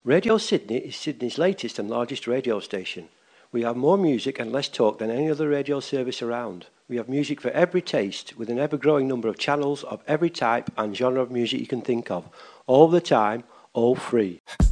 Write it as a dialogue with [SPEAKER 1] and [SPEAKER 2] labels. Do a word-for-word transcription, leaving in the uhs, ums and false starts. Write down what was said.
[SPEAKER 1] Radio Sydney is Sydney's latest and largest radio station. We have more music and less talk than any other radio service around. We have music for every taste, with an ever-growing number of channels of every type and genre of music you can think of, all the time, all free.